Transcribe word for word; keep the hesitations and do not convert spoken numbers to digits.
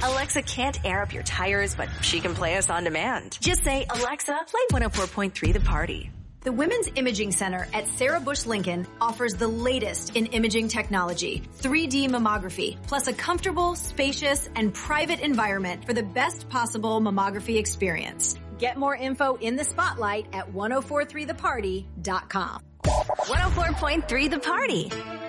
Alexa can't air up your tires, but she can play us on demand. Just say, Alexa, play one oh four point three The Party. The Women's Imaging Center at Sarah Bush Lincoln offers the latest in imaging technology, three D mammography, plus a comfortable, spacious, and private environment for the best possible mammography experience. Get more info in the spotlight at ten forty-three the party dot com. one oh four point three The Party.